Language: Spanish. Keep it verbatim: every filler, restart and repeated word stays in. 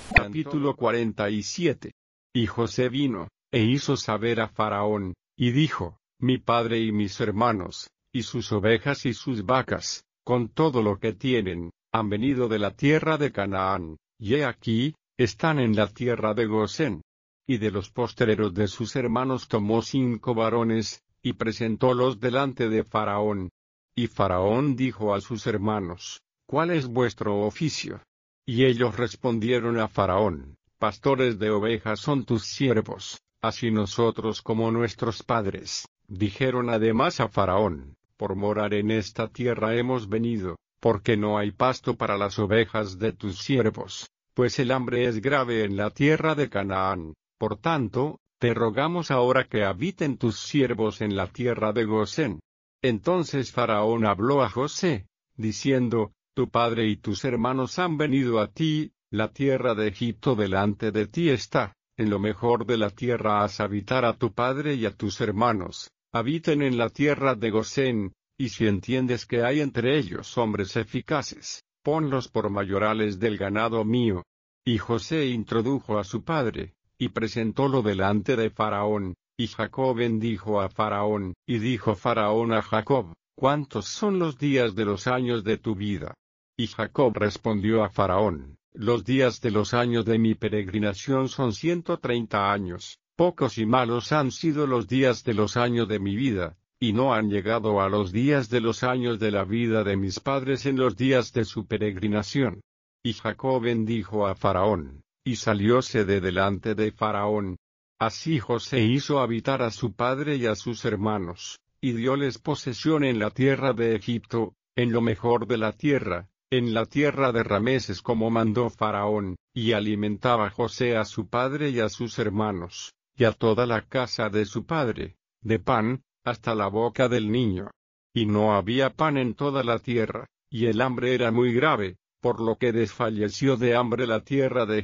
Capítulo cuarenta y siete. Y José vino, e hizo saber a Faraón, y dijo: Mi padre y mis hermanos, y sus ovejas y sus vacas, con todo lo que tienen, han venido de la tierra de Canaán, y he aquí, están en la tierra de Gosén. Y de los postreros de sus hermanos tomó cinco varones, y presentólos delante de Faraón. Y Faraón dijo a sus hermanos: ¿Cuál es vuestro oficio? Y ellos respondieron a Faraón: Pastores de ovejas son tus siervos, así nosotros como nuestros padres. Dijeron además a Faraón: Por morar en esta tierra hemos venido, porque no hay pasto para las ovejas de tus siervos, pues el hambre es grave en la tierra de Canaán. Por tanto, te rogamos ahora que habiten tus siervos en la tierra de Gosén. Entonces Faraón habló a José, diciendo: Tu padre y tus hermanos han venido a ti, la tierra de Egipto delante de ti está, en lo mejor de la tierra haz habitar a tu padre y a tus hermanos, habiten en la tierra de Gosén, y si entiendes que hay entre ellos hombres eficaces, ponlos por mayorales del ganado mío. Y José introdujo a su padre, y presentólo delante de Faraón, y Jacob bendijo a Faraón, y dijo Faraón a Jacob: ¿Cuántos son los días de los años de tu vida? Y Jacob respondió a Faraón: Los días de los años de mi peregrinación son ciento treinta años, pocos y malos han sido los días de los años de mi vida, y no han llegado a los días de los años de la vida de mis padres en los días de su peregrinación. Y Jacob bendijo a Faraón, y salióse de delante de Faraón. Así José hizo habitar a su padre y a sus hermanos, y dióles posesión en la tierra de Egipto, en lo mejor de la tierra, en la tierra de Rameses como mandó Faraón, y alimentaba José a su padre y a sus hermanos, y a toda la casa de su padre, de pan, hasta la boca del niño. Y no había pan en toda la tierra, y el hambre era muy grave, por lo que desfalleció de hambre la tierra de